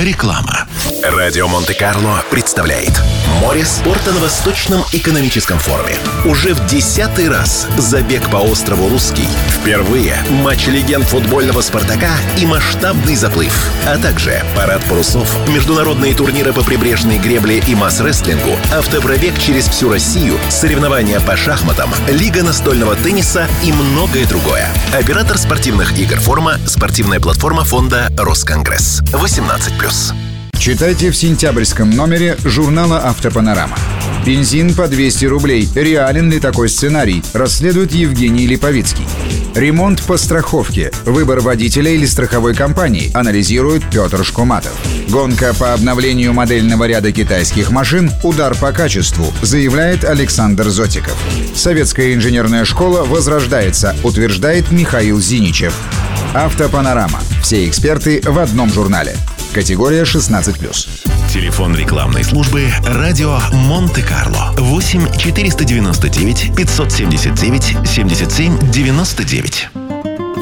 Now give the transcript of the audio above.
Реклама. Радио Монте-Карло представляет «Море спорта» на Восточном экономическом форуме. Уже в 10-й раз забег по острову Русский. Впервые матч легенд футбольного «Спартака» и масштабный заплыв. А также парад парусов, международные турниры по прибрежной гребле и масс-рестлингу, автопробег через всю Россию, соревнования по шахматам, лига настольного тенниса и многое другое. Оператор спортивных игр форума — спортивная платформа фонда «Росконгресс». 18+. Читайте в сентябрьском номере журнала «Автопанорама». Бензин по 200 рублей. Реален ли такой сценарий? Расследует Евгений Липовицкий. Ремонт по страховке. Выбор водителя или страховой компании. Анализирует Петр Шкуматов. Гонка по обновлению модельного ряда китайских машин. Удар по качеству, заявляет Александр Зотиков. Советская инженерная школа возрождается, утверждает Михаил Зиничев. «Автопанорама». Все эксперты в одном журнале. Категория 16+. Телефон рекламной службы «Радио Монте-Карло». 8 499 579 77 99.